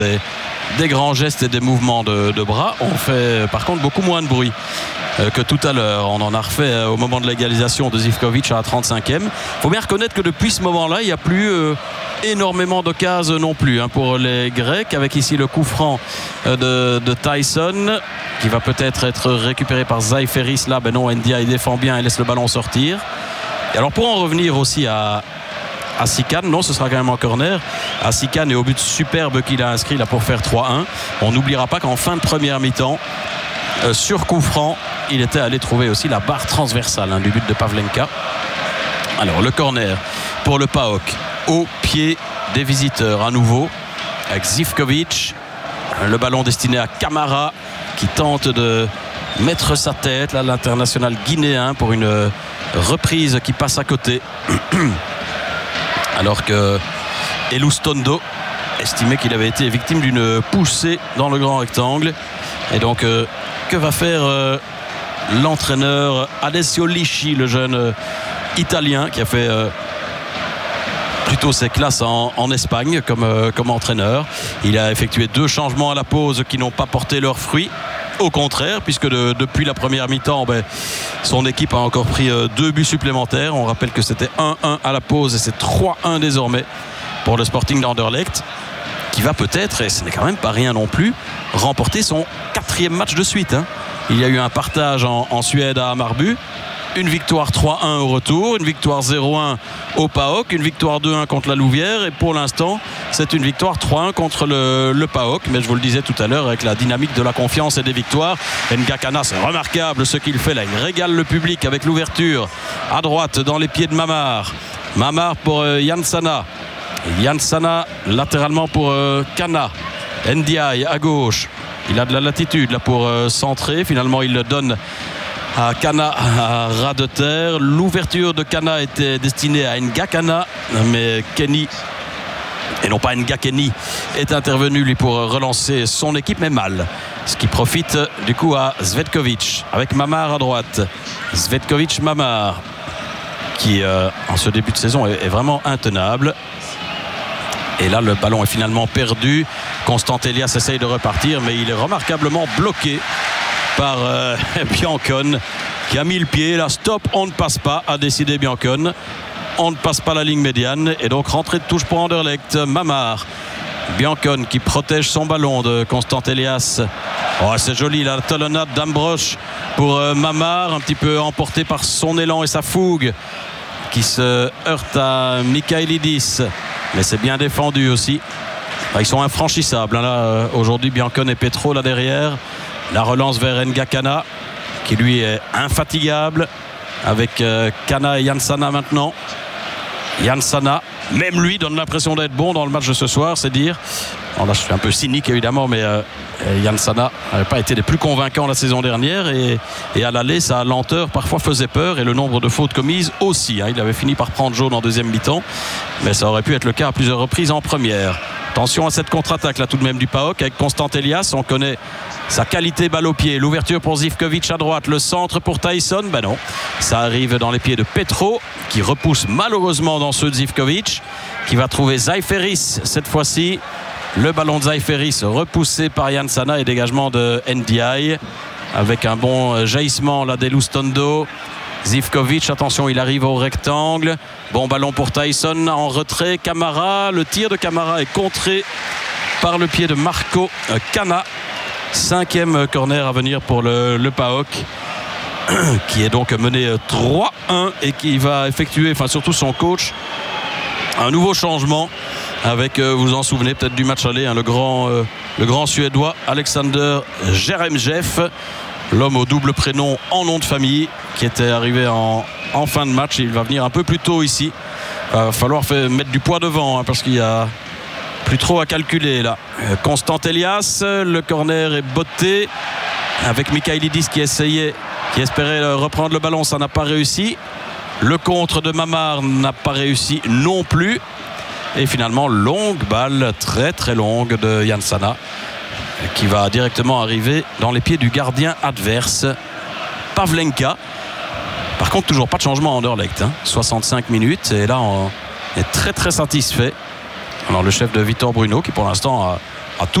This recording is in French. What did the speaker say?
des grands gestes et des mouvements de bras. On fait par contre beaucoup moins de bruit que tout à l'heure. On en a refait au moment de l'égalisation de Živković à la 35e. Il faut bien reconnaître que depuis ce moment-là, il n'y a plus énormément d'occasions non plus pour les Grecs, avec ici le coup franc de Tyson qui va peut-être être récupéré par Zaiferis. Là, ben non, Ndiaye défend bien et laisse le ballon sortir. Et alors pour en revenir aussi à Sican, non, ce sera quand même en corner. À Sican et au but superbe qu'il a inscrit là pour faire 3-1. On n'oubliera pas qu'en fin de première mi-temps, sur coup franc, il était allé trouver aussi la barre transversale du but de Pavlenka. Alors le corner pour le PAOK au pied des visiteurs à nouveau avec Živković. Le ballon destiné à Camara qui tente de mettre sa tête, là, l'international guinéen, pour une reprise qui passe à côté. Alors que Elustondo estimait qu'il avait été victime d'une poussée dans le grand rectangle. Et donc que va faire l'entraîneur Alessio Lisci, le jeune italien qui a fait plutôt ses classes en Espagne comme entraîneur. Il a effectué 2 changements à la pause qui n'ont pas porté leurs fruits. Au contraire, puisque depuis la première mi-temps, son équipe a encore pris 2 buts supplémentaires. On rappelle que c'était 1-1 à la pause et c'est 3-1 désormais pour le Sporting d'Anderlecht, qui va peut-être, et ce n'est quand même pas rien non plus, remporter son 4e match de suite. Il y a eu un partage en Suède à Hammarby, une victoire 3-1 au retour, une victoire 0-1 au PAOK, une victoire 2-1 contre la Louvière, et pour l'instant c'est une victoire 3-1 contre le PAOK. Mais je vous le disais tout à l'heure, avec la dynamique de la confiance et des victoires, Ngakana, c'est remarquable ce qu'il fait là, il régale le public avec l'ouverture à droite dans les pieds de Mamar pour Jansana, latéralement pour Kana, Ndiaye à gauche, il a de la latitude là pour centrer, finalement il le donne à Kana à ras de terre. L'ouverture de Kana était destinée à Ngakana, mais Kenny, et non pas Ngakeni, est intervenu lui pour relancer son équipe, mais mal. Ce qui profite du coup à Zvetković avec Mamar à droite. Zvetković-Mamar qui en ce début de saison est vraiment intenable. Et là le ballon est finalement perdu. Constant Elias essaye de repartir, mais il est remarquablement bloqué par Biancone qui a mis le pied. Là, stop, on ne passe pas, a décidé Biancone. On ne passe pas la ligne médiane, et donc rentrée de touche pour Anderlecht. Mamar, Biancone qui protège son ballon de Constant Elias. Oh, c'est joli la talonnade d'Ambrosch pour Mamar, un petit peu emporté par son élan et sa fougue, qui se heurte à Michailidis, mais c'est bien défendu aussi. Ils sont infranchissables là aujourd'hui, Biancone et Petro là derrière. La relance vers Ngakana qui lui est infatigable avec Kana et Jansana maintenant. Jansana, même lui, donne l'impression d'être bon dans le match de ce soir, c'est dire. Alors là, je suis un peu cynique évidemment, mais Jansana n'avait pas été des plus convaincants la saison dernière, et à l'aller, sa lenteur parfois faisait peur, et le nombre de fautes commises aussi. Il avait fini par prendre jaune en deuxième mi-temps, mais ça aurait pu être le cas à plusieurs reprises en première. Attention à cette contre-attaque là tout de même du PAOK avec Constant Elias. On connaît sa qualité balle au pied. L'ouverture pour Živković à droite, le centre pour Tyson, non, ça arrive dans les pieds de Petro qui repousse malheureusement dans ceux de Živković, qui va trouver Zaiferis cette fois-ci. Le ballon de Zaiferis repoussé par Jansana et dégagement de Ndiaye avec un bon jaillissement là d'Elustondo. Živković, attention, il arrive au rectangle. Bon ballon pour Tyson en retrait. Camara, le tir de Camara est contré par le pied de Marco Kana. 5e corner à venir pour le PAOK, qui est donc mené 3-1 et qui va effectuer, enfin surtout son coach, un nouveau changement avec, vous vous en souvenez peut-être du match aller, le grand suédois Alexander Jeremjev, l'homme au double prénom en nom de famille, qui était arrivé en fin de match. Il va venir un peu plus tôt ici. Il va falloir mettre du poids devant, parce qu'il y a plus trop à calculer là. Constant Elias, le corner est botté avec Michailidis qui espérait reprendre le ballon, ça n'a pas réussi. Le contre de Mamar n'a pas réussi non plus. Et finalement, longue balle, très très longue de Jansana, qui va directement arriver dans les pieds du gardien adverse, Pavlenka. Par contre, toujours pas de changement à Anderlecht, 65 minutes, et là on est très très satisfait. Alors le chef de Vitor Bruno, qui pour l'instant